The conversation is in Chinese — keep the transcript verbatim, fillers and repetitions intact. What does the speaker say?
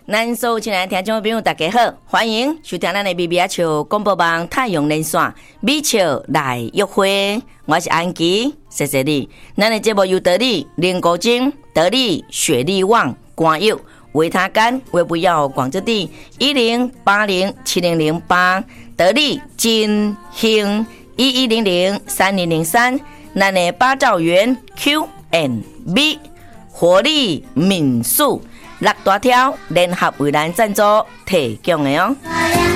咱所有亲爱的听众朋友大家好，欢迎收听咱的 B B 阿笑广播网太阳连线美笑来约会，我是安琪，谢谢你。咱的节目由得力林国晶、得力雪力旺、关佑、维他干、维不要广州地一零八零七零零八，得力金兴一一零零三零零三，咱的八兆元 Q and B 活力民宿。六大条联合为咱赞助提供的哦。